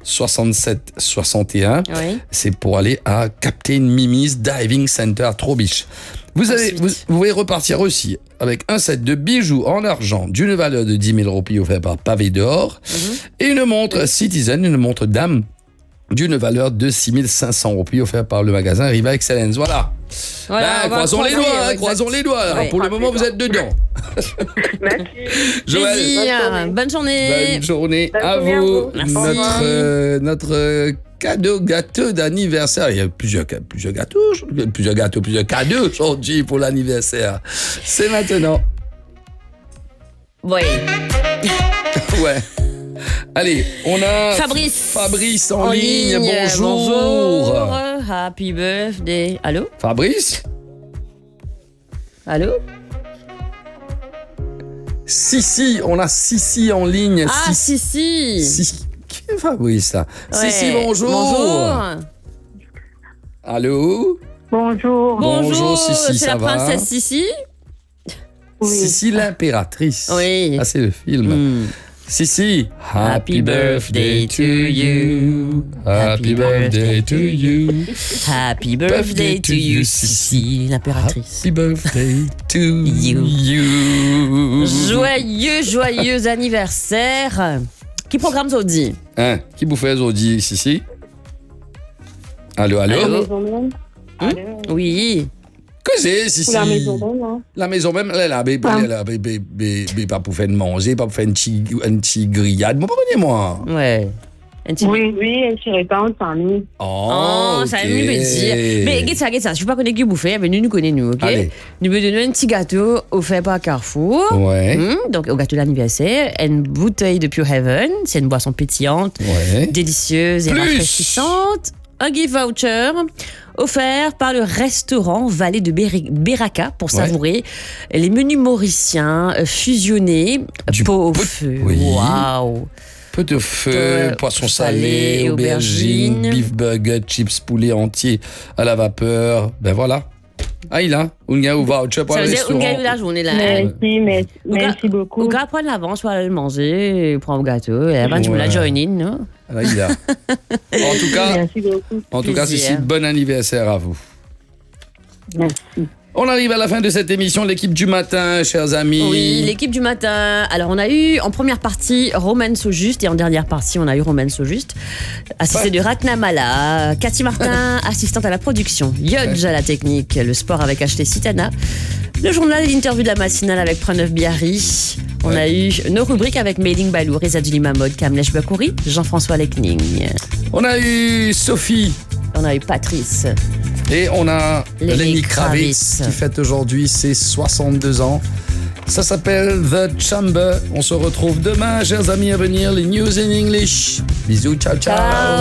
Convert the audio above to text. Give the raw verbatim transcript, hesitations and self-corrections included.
soixante-sept soixante et un. Oui. C'est pour aller à Captain Mimi's Diving Center à Trobiche. Vous, avez, vous, vous pouvez repartir aussi avec un set de bijoux en argent d'une valeur de dix mille roupies offert par Pavé d'Or mm-hmm. et une montre Citizen, une montre dame d'une valeur de six mille cinq cents roupies offert par le magasin Riva Excellence. Voilà. Voilà, ben, croisons les doigts, hein, croisons les doigts. Alors, pour le moment, vous êtes dedans. Merci. Joël, bonne journée. Bonne journée Bonne à journée à vous. vous. Merci. Notre, euh, notre euh, cadeau gâteau d'anniversaire. Il y a plusieurs, plusieurs gâteaux, plusieurs gâteaux, plusieurs cadeaux aujourd'hui pour l'anniversaire. C'est maintenant. Oui. Ouais. Allez, on a Fabrice. Fabrice en, En ligne. ligne. Bonjour. Bonjour. Happy birthday. Allô? Fabrice? Allô? Sissi, on a Sissi en ligne. Ah, si, si. Sissi. Qui est Fabrice, ça? Ouais. Sissi, bonjour. Bonjour. Allô? Bonjour. Bonjour, Sissi, c'est ça la va? princesse Sissi? Oui. Sissi l'impératrice. Oui. Ah, c'est le film. Hmm. Sissi. Happy birthday to you. Happy birthday to you. Happy birthday to you, Sissi, l'impératrice. Happy birthday to You. you. Joyeux, joyeux anniversaire. Qui programme aujourd'hui? Hein? Qui vous fait aujourd'hui, Sissi? Allô, allô? Allô? Maison même. Hein? Oui. Que c'est, Sissi? La maison même, hein. La maison même, elle est là, mais, Ah. elle est là, mais, mais, mais, mais pas pour faire de manger, pas pour faire une petite une petite grillade. Bon, prenez-moi. Ouais. Un petit Oui, oui, elle serait pas en famille. Oh, ça ok. nous peut dire. Mais regarde ça, regarde ça. Je ne suis pas connue qui bouffe, mais nous nous connaissons, nous, ok? Allez. Nous nous donnons un petit gâteau offert par Carrefour. Ouais. Hmm, donc, au gâteau d'anniversaire, une bouteille de Pure Heaven. C'est une boisson pétillante, Ouais. délicieuse et Plus. rafraîchissante. Un gift voucher offert par le restaurant Vallée de Béri- Beraka pour Ouais. savourer les menus mauriciens euh, fusionnés, Du pot au pot- feu. oui. Waouh! Peu de feu, Euh, poisson salé, salé, aubergine, aubergine. beef burger, chips poulet entier à la vapeur. Ben voilà. Ah, il a. On a un voucher pour Ça le veut dire une restaurant. gagne la journée là. hein? Merci, merci, Au gars- merci beaucoup. Au gars, prendre l'avance pour aller le manger, prendre le gâteau, et avant, tu me la Ouais. join in, non? Ah, il a. En tout cas, Merci beaucoup. en tout cas, Plaisir. Cécile, bon anniversaire à vous. Merci. On arrive à la fin de cette émission, l'équipe du matin, chers amis. Oui, l'équipe du matin. Alors, on a eu en première partie Romaine Saujuste et en dernière partie, on a eu Romaine Saujuste, assistée Ouais. de Ratna Mala, Cathy Martin, assistante à la production, Yodj à la technique, le sport avec H T Citana, le journal et l'interview de la matinale avec Pranav Biari. On Ouais. a eu nos rubriques avec Mailing Balou, Reza Mamod, Kamlesh Bakouri, Jean-François Lekning. On a eu Sophie On a eu Patrice. et on a Lenny Lenny Kravitz. Kravitz qui fête aujourd'hui ses soixante-deux ans. Ça s'appelle The Chamber. On se retrouve demain, chers amis, à venir, les News in English. Bisous, ciao, ciao. Ciao.